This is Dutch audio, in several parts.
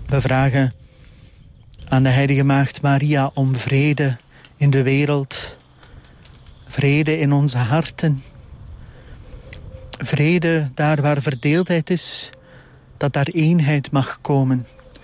We vragen aan de heilige maagd Maria om vrede in de wereld. Vrede in onze harten. Vrede daar waar verdeeldheid is, dat daar eenheid mag komen.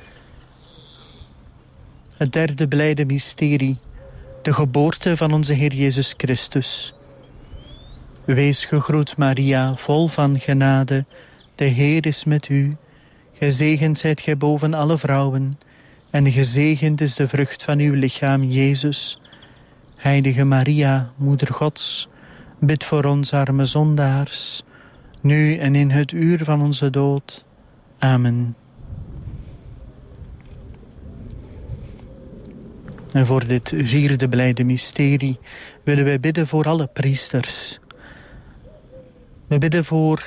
Het derde blijde mysterie, de geboorte van onze Heer Jezus Christus. Wees gegroet Maria, vol van genade, de Heer is met u. Gezegend zijt gij boven alle vrouwen, en gezegend is de vrucht van uw lichaam, Jezus. Heilige Maria, Moeder Gods, bid voor ons arme zondaars, nu en in het uur van onze dood. Amen. En voor dit vierde blijde mysterie willen wij bidden voor alle priesters. We bidden voor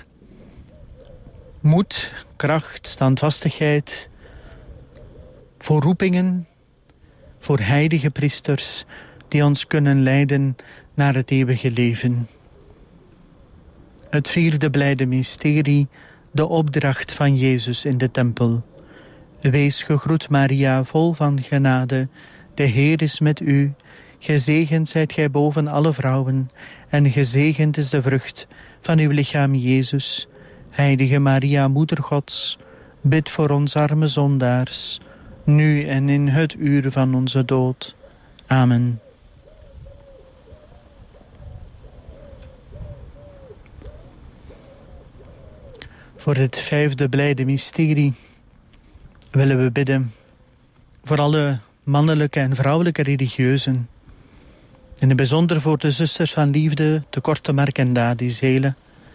moed, kracht, standvastigheid, voor roepingen, voor heilige priesters die ons kunnen leiden naar het eeuwige leven. Het vierde blijde mysterie, de opdracht van Jezus in de tempel. Wees gegroet Maria, vol van genade, de Heer is met u. Gezegend zijt gij boven alle vrouwen, en gezegend is de vrucht van uw lichaam, Jezus. Heilige Maria, Moeder Gods, bid voor ons arme zondaars, nu en in het uur van onze dood. Amen. Voor het vijfde blijde mysterie willen we bidden voor alle mannelijke en vrouwelijke religieuzen. In het bijzonder voor de zusters van liefde, de Korte Mark en Dadi Zelen.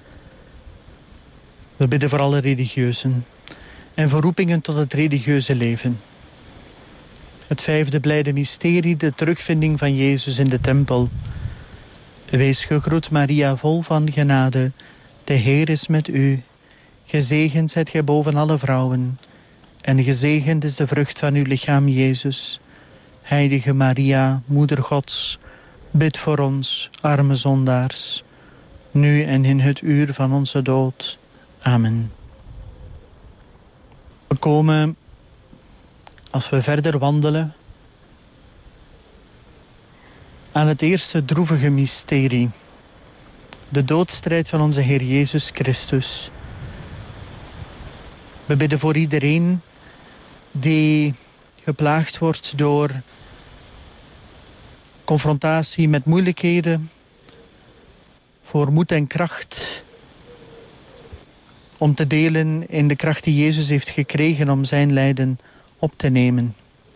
We bidden voor alle religieuzen en voor roepingen tot het religieuze leven. Het vijfde blijde mysterie, de terugvinding van Jezus in de tempel. Wees gegroet Maria, vol van genade, de Heer is met u. Gezegend zijt gij boven alle vrouwen, en gezegend is de vrucht van uw lichaam, Jezus. Heilige Maria, Moeder Gods, bid voor ons, arme zondaars, nu en in het uur van onze dood. Amen. We komen, als we verder wandelen, aan het eerste droevige mysterie. De doodstrijd van onze Heer Jezus Christus. We bidden voor iedereen die geplaagd wordt door confrontatie met moeilijkheden, voor moed en kracht om te delen in de kracht die Jezus heeft gekregen om zijn lijden op te nemen.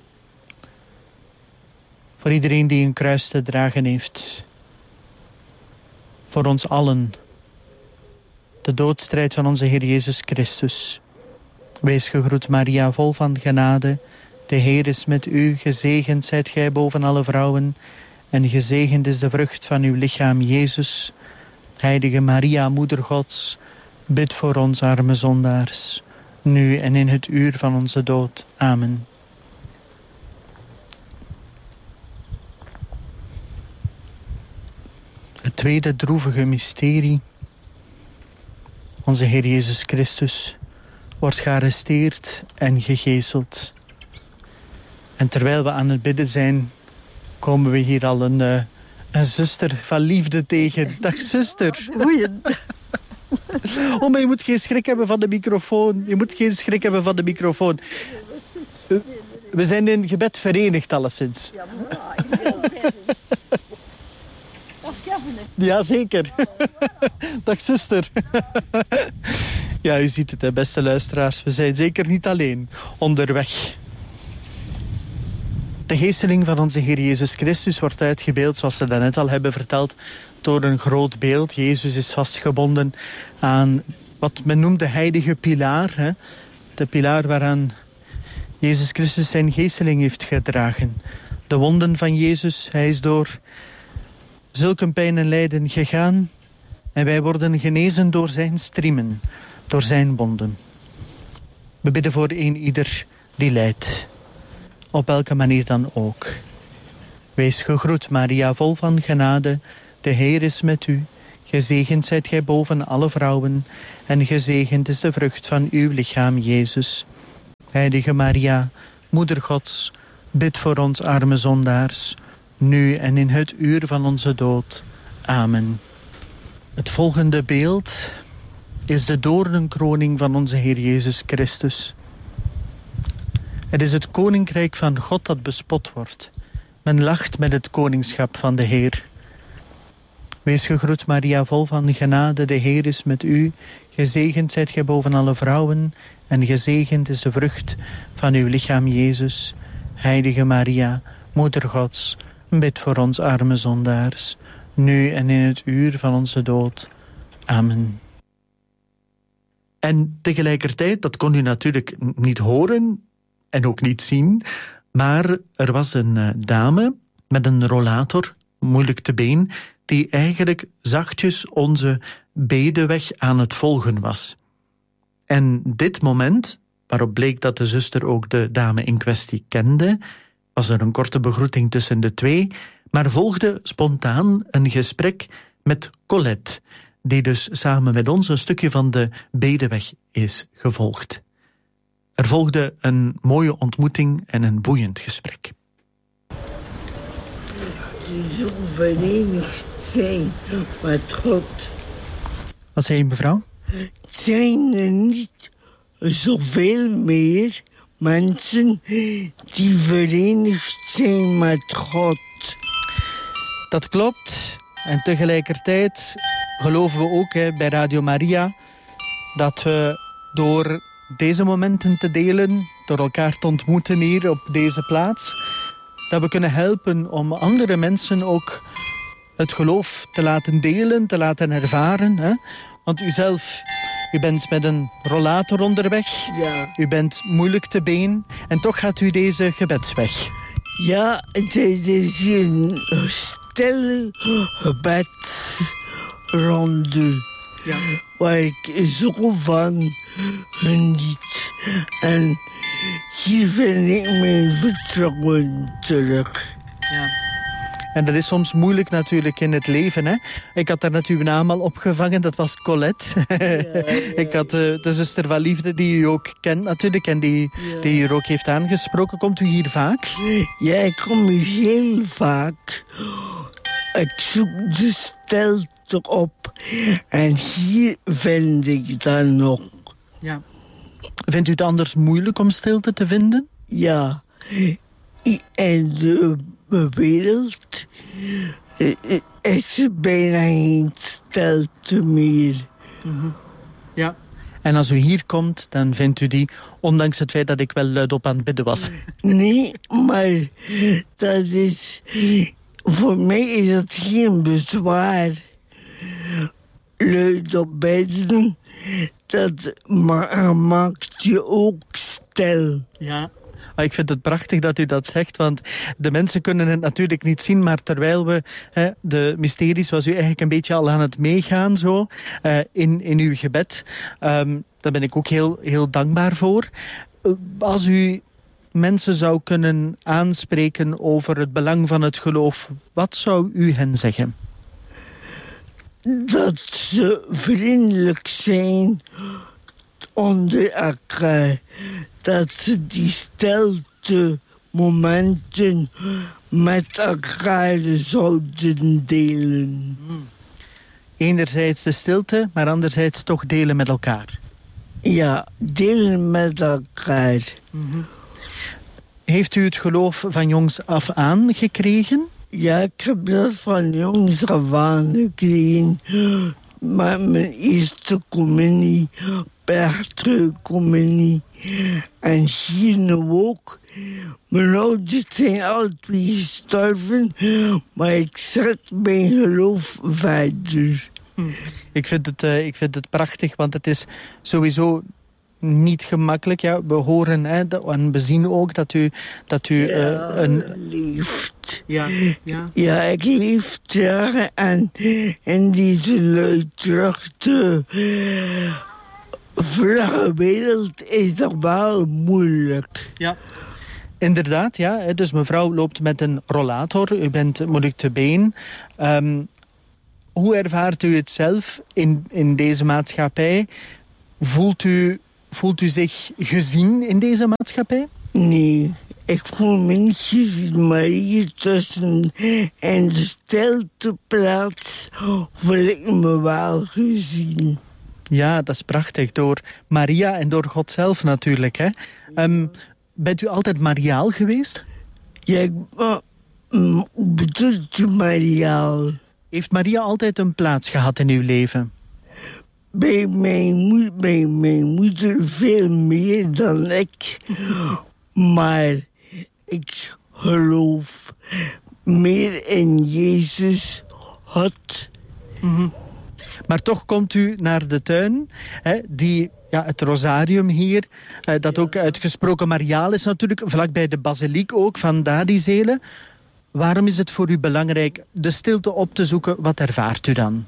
Voor iedereen die een kruis te dragen heeft. Voor ons allen. De doodstrijd van onze Heer Jezus Christus. Wees gegroet Maria, vol van genade. De Heer is met u. Gezegend zijt gij boven alle vrouwen. En gezegend is de vrucht van uw lichaam, Jezus. Heilige Maria, Moeder Gods, bid voor ons arme zondaars, nu en in het uur van onze dood. Amen. Het tweede droevige mysterie. Onze Heer Jezus Christus wordt gearresteerd en gegezeld. En terwijl we aan het bidden zijn, komen we hier al een zuster van liefde tegen. Dag zuster. Goeie. Oh, maar je moet geen schrik hebben van de microfoon. Je moet geen schrik hebben van de microfoon. We zijn in gebed verenigd alleszins. Ja, zeker. Dag zuster. Ja, u ziet het, hè, beste luisteraars. We zijn zeker niet alleen onderweg. De geesteling van onze Heer Jezus Christus wordt uitgebeeld, zoals we daarnet al hebben verteld, door een groot beeld. Jezus is vastgebonden aan wat men noemt de heilige pilaar. Hè? De pilaar waaraan Jezus Christus zijn geesteling heeft gedragen. De wonden van Jezus, hij is door zulke pijn en lijden gegaan. En wij worden genezen door zijn striemen, door zijn wonden. We bidden voor ieder die lijdt. Op welke manier dan ook. Wees gegroet, Maria, vol van genade. De Heer is met u. Gezegend zijt gij boven alle vrouwen. En gezegend is de vrucht van uw lichaam, Jezus. Heilige Maria, Moeder Gods, bid voor ons arme zondaars, nu en in het uur van onze dood. Amen. Het volgende beeld is de doornenkroning van onze Heer Jezus Christus. Het is het koninkrijk van God dat bespot wordt. Men lacht met het koningschap van de Heer. Wees gegroet, Maria, vol van genade, de Heer is met u. Gezegend zijt gij boven alle vrouwen, en gezegend is de vrucht van uw lichaam, Jezus. Heilige Maria, Moeder Gods, bid voor ons arme zondaars, nu en in het uur van onze dood. Amen. En tegelijkertijd, dat kon u natuurlijk niet horen en ook niet zien, maar er was een dame met een rollator, moeilijk te been, die eigenlijk zachtjes onze bedeweg aan het volgen was. En dit moment, waarop bleek dat de zuster ook de dame in kwestie kende, was er een korte begroeting tussen de twee, maar volgde spontaan een gesprek met Colette, die dus samen met ons een stukje van de bedeweg is gevolgd. Er volgde een mooie ontmoeting en een boeiend gesprek. Zo verenigd zijn met God. Wat zei je, mevrouw? Zijn er niet zoveel meer mensen die verenigd zijn met God? Dat klopt. En tegelijkertijd geloven we ook bij Radio Maria dat we door deze momenten te delen, door elkaar te ontmoeten hier op deze plaats, dat we kunnen helpen om andere mensen ook het geloof te laten delen, te laten ervaren. Hè? Want u bent met een rollator onderweg, Ja. U bent moeilijk te been en toch gaat u deze gebedsweg. Ja, het is een stille gebedsronde. Ja. Waar ik zo van geniet. En hier vind ik mijn vertrouwen terug. Ja. En dat is soms moeilijk natuurlijk in het leven. Hè? Ik had daar natuurlijk uw naam al opgevangen, dat was Colette. Ik had de zuster van liefde die u ook kent natuurlijk en die u ook heeft aangesproken. Komt u hier vaak? Ja, ik kom hier heel vaak. Ik zoek de stilte op. En hier vind ik dan nog. Ja. Vindt u het anders moeilijk om stilte te vinden? Ja. En de wereld is er bijna geen stilte meer. Ja. En als u hier komt, dan vindt u die, ondanks het feit dat ik wel luidop aan het bidden was. Nee, maar dat is... Voor mij is dat geen bezwaar. Luid op bidden, dat maakt je ook stil. Ja. Ik vind het prachtig dat u dat zegt, want de mensen kunnen het natuurlijk niet zien, maar terwijl we de mysteries was u eigenlijk een beetje al aan het meegaan zo, in uw gebed. Daar ben ik ook heel, heel dankbaar voor. Als u mensen zou kunnen aanspreken over het belang van het geloof, wat zou u hen zeggen? Dat ze vriendelijk zijn onder elkaar. Dat ze die stilte momenten met elkaar zouden delen. Enerzijds de stilte, maar anderzijds toch delen met elkaar. Ja, delen met elkaar. Heeft u het geloof van jongs af aan gekregen? Ja, ik heb dat van jongs af aan gekregen. Met mijn eerste communie, Bergtreucommunie. En hier nu ook. Mijn ouders zijn alle twee gestorven, maar ik zet mijn geloof verder. Ik vind het prachtig, want het is sowieso niet gemakkelijk. Ja, we horen en we zien ook dat u leeft. Ja. Ja, ik leef terug en in deze luidruchtige vlugge wereld is dat wel moeilijk. Ja. Inderdaad, ja. Dus mevrouw loopt met een rollator. U bent moeilijk te been. Hoe ervaart u het zelf in deze maatschappij? Voelt Voelt u zich gezien in deze maatschappij? Nee, ik voel me niet gezien, maar hier tussen en de stilteplaats voel ik me wel gezien. Ja, dat is prachtig. Door Maria en door God zelf natuurlijk. Hè? Bent u altijd mariaal geweest? Ja, hoe bedoelt u mariaal? Heeft Maria altijd een plaats gehad in uw leven? Bij mijn moeder veel meer dan ik. Maar ik geloof meer in Jezus, God. Mm-hmm. Maar toch komt u naar de tuin, hè, het rosarium hier, dat ook uitgesproken mariaal is natuurlijk, vlakbij de basiliek ook van Dadizelen. Waarom is het voor u belangrijk de stilte op te zoeken? Wat ervaart u dan?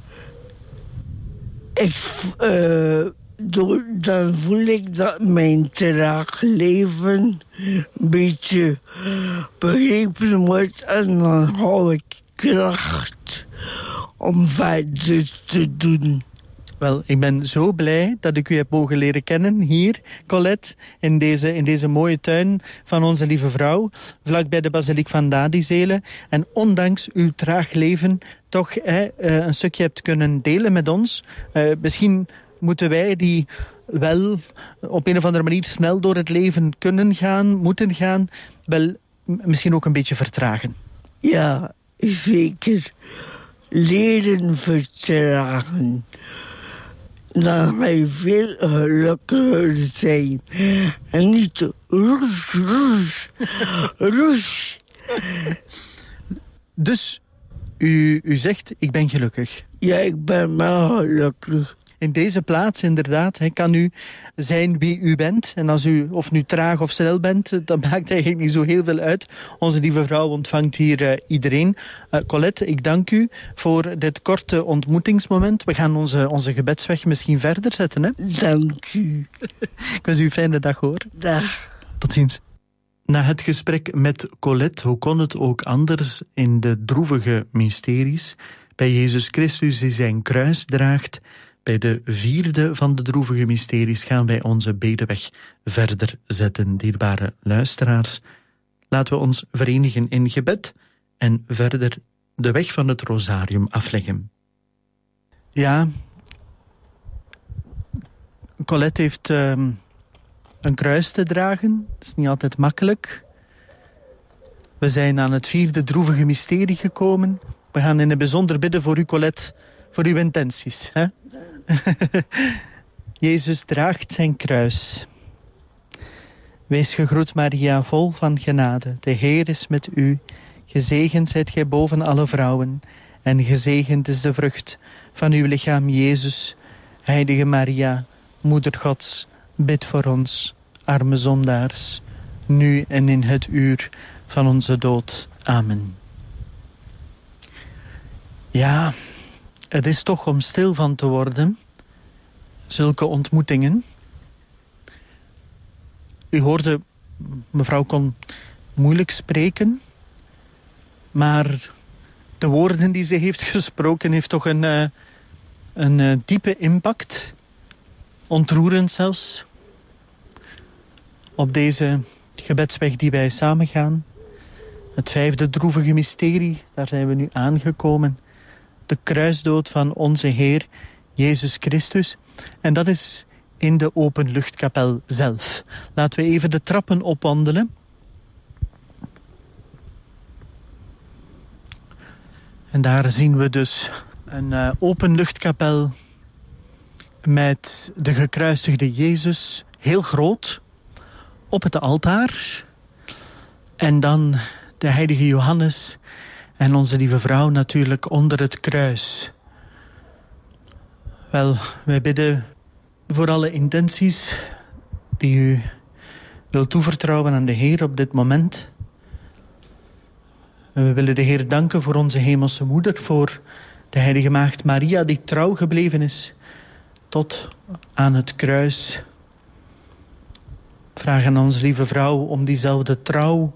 Dan voel ik dat mijn traag leven een beetje begrepen wordt. En dan hou ik kracht om verder te doen. Wel, ik ben zo blij dat ik u heb mogen leren kennen hier, Colette, in deze mooie tuin van onze lieve vrouw, vlakbij de basiliek van Dadizelen. En ondanks uw traag leven toch een stukje hebt kunnen delen met ons. Misschien moeten wij die wel op een of andere manier snel door het leven moeten gaan, wel misschien ook een beetje vertragen. Ja, zeker. Leren vertragen. Dan ga je veel gelukkiger zijn. En niet roes. Dus u zegt, ik ben gelukkig. Ja, ik ben wel gelukkig. In deze plaats inderdaad kan u zijn wie u bent. En als u of nu traag of snel bent, dat maakt eigenlijk niet zo heel veel uit. Onze lieve vrouw ontvangt hier iedereen. Colette, ik dank u voor dit korte ontmoetingsmoment. We gaan onze gebedsweg misschien verder zetten. Hè? Dank u. Ik wens u een fijne dag hoor. Dag. Tot ziens. Na het gesprek met Colette, hoe kon het ook anders in de droevige mysteries, bij Jezus Christus die zijn kruis draagt. Bij de vierde van de droevige mysteries gaan wij onze bedeweg verder zetten, dierbare luisteraars. Laten we ons verenigen in gebed en verder de weg van het rosarium afleggen. Ja, Colette heeft een kruis te dragen. Dat is niet altijd makkelijk. We zijn aan het vierde droevige mysterie gekomen. We gaan in het bijzonder bidden voor u, Colette, voor uw intenties. Hè? Jezus draagt zijn kruis. Wees gegroet, Maria, vol van genade. De Heer is met u. Gezegend zijt gij boven alle vrouwen. En gezegend is de vrucht van uw lichaam, Jezus. Heilige Maria, Moeder Gods, bid voor ons, arme zondaars, nu en in het uur van onze dood. Amen. Ja, het is toch om stil van te worden, zulke ontmoetingen. U hoorde, mevrouw kon moeilijk spreken, maar de woorden die ze heeft gesproken heeft toch een diepe impact, ontroerend zelfs, op deze gebedsweg die wij samen gaan. Het vijfde droevige mysterie, daar zijn we nu aangekomen. De kruisdood van onze Heer Jezus Christus. En dat is in de openluchtkapel zelf. Laten we even de trappen opwandelen. En daar zien we dus een openluchtkapel met de gekruisigde Jezus, heel groot, op het altaar. En dan de heilige Johannes en onze lieve vrouw natuurlijk onder het kruis. Wel, wij bidden voor alle intenties die u wilt toevertrouwen aan de Heer op dit moment. En we willen de Heer danken voor onze hemelse moeder, voor de heilige maagd Maria die trouw gebleven is tot aan het kruis. Vraag aan onze lieve vrouw om diezelfde trouw.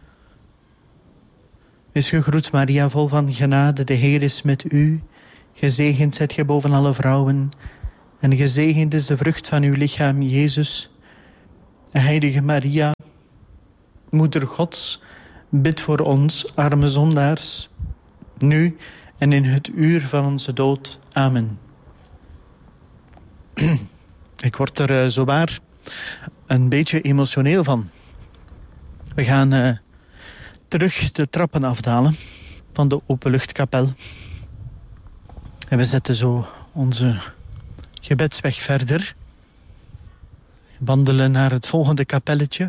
Wees gegroet, Maria, vol van genade, de Heer is met u. Gezegend zijt gij boven alle vrouwen, En gezegend is de vrucht van uw lichaam, Jezus. Heilige Maria, Moeder Gods, bid voor ons, arme zondaars, nu en in het uur van onze dood. Amen. Ik word er zowaar een beetje emotioneel van. We gaan terug de trappen afdalen van de openluchtkapel. En we zetten zo onze gebedsweg verder. Wandelen naar het volgende kapelletje.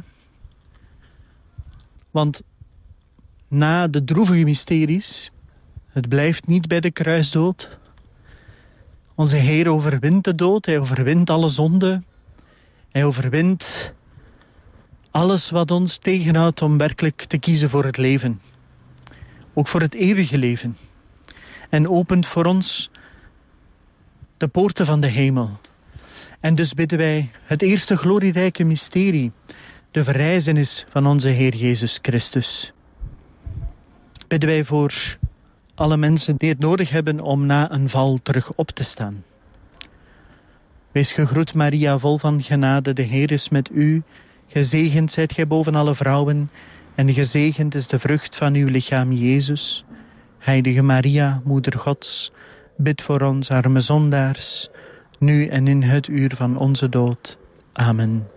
Want na de droevige mysteries, het blijft niet bij de kruisdood. Onze Heer overwint de dood, hij overwint alle zonde. Hij overwint alles wat ons tegenhoudt om werkelijk te kiezen voor het leven. Ook voor het eeuwige leven. En opent voor ons de poorten van de hemel. En dus bidden wij het eerste glorierijke mysterie, de verrijzenis van onze Heer Jezus Christus. Bidden wij voor alle mensen die het nodig hebben om na een val terug op te staan. Wees gegroet, Maria, vol van genade, de Heer is met u. Gezegend zijt gij boven alle vrouwen, en gezegend is de vrucht van uw lichaam, Jezus. Heilige Maria, Moeder Gods, bid voor ons arme zondaars, nu en in het uur van onze dood. Amen.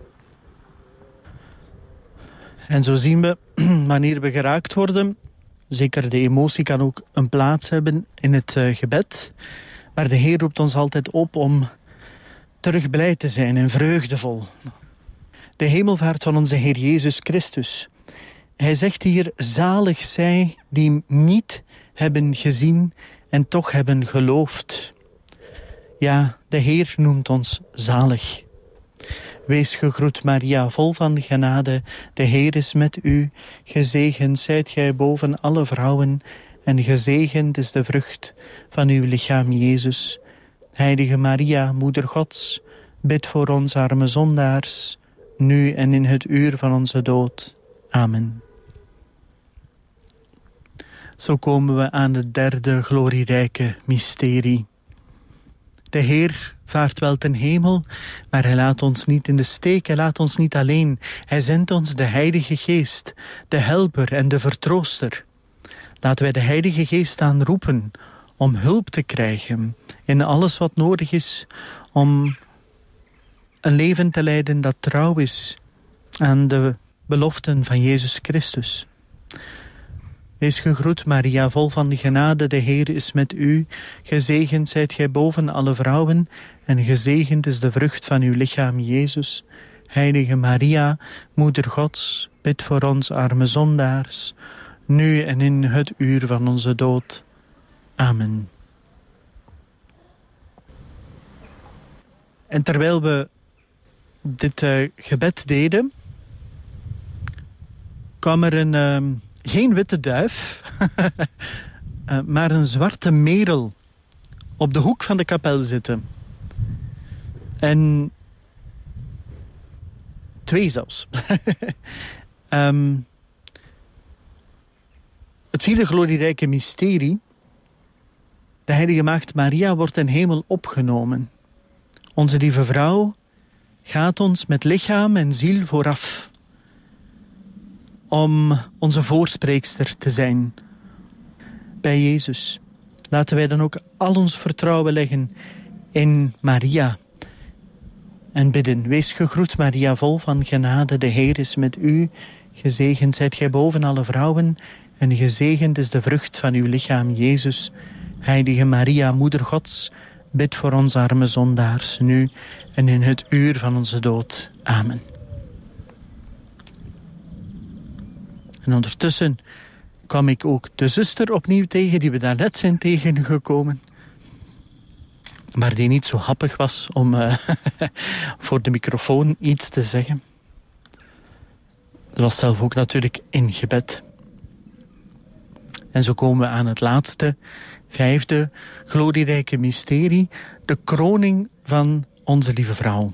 En zo zien we, wanneer we geraakt worden, zeker de emotie kan ook een plaats hebben in het gebed, maar de Heer roept ons altijd op om terug blij te zijn en vreugdevol. De hemelvaart van onze Heer Jezus Christus. Hij zegt hier, zalig zij die niet hebben gezien en toch hebben geloofd. Ja, de Heer noemt ons zalig. Wees gegroet, Maria, vol van genade, de Heer is met u. Gezegend zijt gij boven alle vrouwen, en gezegend is de vrucht van uw lichaam, Jezus. Heilige Maria, Moeder Gods, bid voor ons arme zondaars, nu en in het uur van onze dood. Amen. Zo komen we aan het derde glorierijke mysterie. De Heer vaart wel ten hemel, maar hij laat ons niet in de steek, hij laat ons niet alleen. Hij zendt ons de Heilige Geest, de helper en de vertrooster. Laten wij de Heilige Geest aanroepen om hulp te krijgen in alles wat nodig is om een leven te leiden dat trouw is aan de beloften van Jezus Christus. Wees gegroet, Maria, vol van genade, de Heer is met u. Gezegend zijt gij boven alle vrouwen, en gezegend is de vrucht van uw lichaam, Jezus. Heilige Maria, Moeder Gods, bid voor ons arme zondaars, nu en in het uur van onze dood. Amen. En terwijl we dit gebed deden, kwam er geen witte duif, maar een zwarte merel op de hoek van de kapel zitten. En 2 zelfs. Het vierde glorierijke mysterie, de heilige maagd Maria wordt ten hemel opgenomen. Onze lieve vrouw gaat ons met lichaam en ziel vooraf om onze voorspreekster te zijn bij Jezus. Laten wij dan ook al ons vertrouwen leggen in Maria en bidden. Wees gegroet, Maria, vol van genade, de Heer is met u. Gezegend zijt gij boven alle vrouwen, en gezegend is de vrucht van uw lichaam, Jezus. Heilige Maria, Moeder Gods, bid voor ons arme zondaars, nu en in het uur van onze dood. Amen. En ondertussen kwam ik ook de zuster opnieuw tegen, die we daarnet zijn tegengekomen. Maar die niet zo happig was om voor de microfoon iets te zeggen. Ze was zelf ook natuurlijk in gebed. En zo komen we aan het laatste, 5e glorierijke mysterie, de kroning van onze lieve vrouw.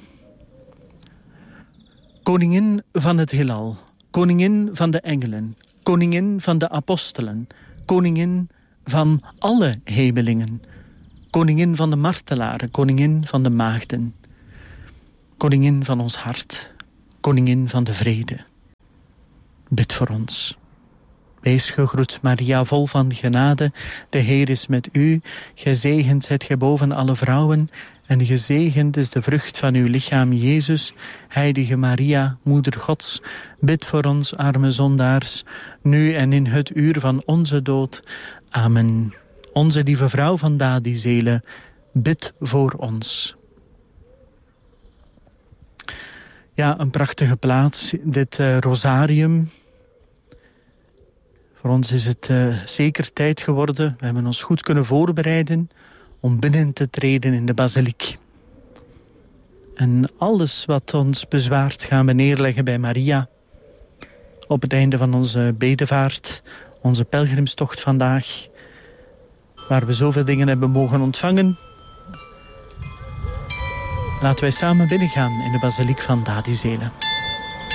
Koningin van het heelal, koningin van de engelen, koningin van de apostelen, koningin van alle hemelingen. Koningin van de martelaren, koningin van de maagden. Koningin van ons hart, koningin van de vrede. Bid voor ons. Wees gegroet, Maria, vol van genade. De Heer is met u. Gezegend zijt gij boven alle vrouwen. En gezegend is de vrucht van uw lichaam, Jezus. Heilige Maria, Moeder Gods, bid voor ons arme zondaars, nu en in het uur van onze dood. Amen. Onze lieve vrouw van Dadizelen, bid voor ons. Ja, een prachtige plaats, dit rosarium. Voor ons is het zeker tijd geworden. We hebben ons goed kunnen voorbereiden om binnen te treden in de basiliek. En alles wat ons bezwaart gaan we neerleggen bij Maria. Op het einde van onze bedevaart, onze pelgrimstocht vandaag, waar we zoveel dingen hebben mogen ontvangen. Laten wij samen binnengaan in de basiliek van Dadizelen.